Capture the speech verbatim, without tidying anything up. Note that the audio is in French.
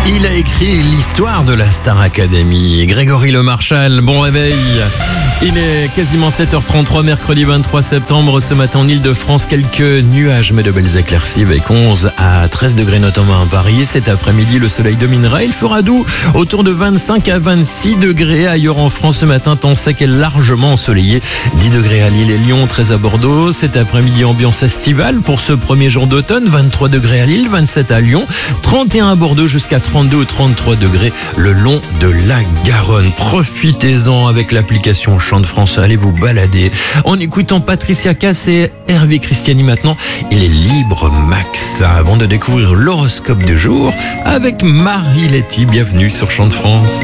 Il a écrit l'histoire de la Star Academy. Grégory Le Marchal, bon réveil. Il est quasiment sept heures trente-trois, mercredi vingt-trois septembre. Ce matin en Ile-de-France, quelques nuages mais de belles éclaircies avec onze à treize degrés notamment à Paris. Cet après-midi, le soleil dominera. Il fera doux autour de vingt-cinq à vingt-six degrés. Ailleurs en France ce matin, temps sec et largement ensoleillé. dix degrés à Lille et Lyon, treize à Bordeaux. Cet après-midi, ambiance estivale pour ce premier jour d'automne. vingt-trois degrés à Lille, vingt-sept à Lyon, trente et un à Bordeaux jusqu'à trente-deux ou trente-trois degrés le long de la Garonne. Profitez-en avec l'application Chant de France. Allez vous balader en écoutant Patricia Cass et Hervé Christiani maintenant. Il est libre max. Avant de découvrir l'horoscope du jour avec Marie Letty. Bienvenue sur Chant de France.